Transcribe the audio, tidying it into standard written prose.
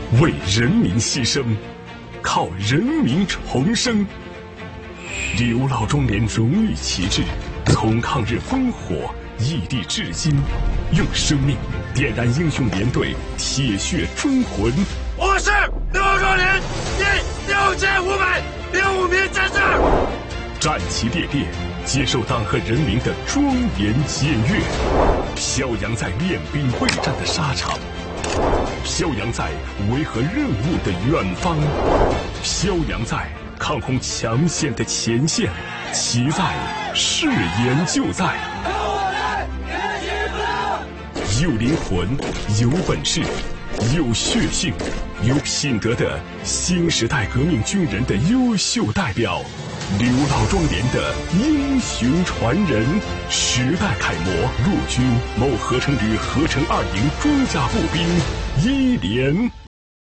为人民牺牲，靠人民重生。刘老庄连荣誉旗帜从抗日烽火屹立至今，用生命点燃英雄连队铁血忠魂。 我是刘老庄连第6565名战士， 战旗猎猎，接受党和人民的庄严检阅，飘扬在练兵备战的沙场，飘扬在维和任务的远方，飘扬在抗洪抢险的前线，其在，誓言就在。有灵魂，有本事，有血性，有品德的新时代革命军人的优秀代表，刘老庄连的英雄传人，时代楷模，陆军某合成旅合成2营装甲步兵1连。